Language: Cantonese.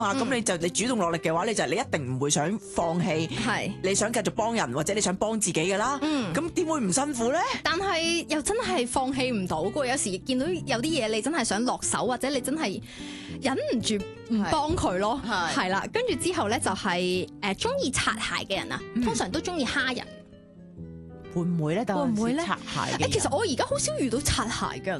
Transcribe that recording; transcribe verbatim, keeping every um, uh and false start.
啊，咁你就你主動落力嘅話，你就你一定唔會想放棄， 係你想繼續幫人或者你想幫自己噶啦。 嗯咁點會唔辛苦咧？ 但係又真係放棄唔到㗎，有時見到有啲嘢你真係想落手，或者你真係忍唔住唔幫佢咯， 係係啦。跟住之後咧就係誒中意擦鞋嘅人啊， 嗯通常都中意蝦人。 會唔會咧？ 會唔會咧擦鞋嘅誒，其實我而家好少遇到擦鞋嘅人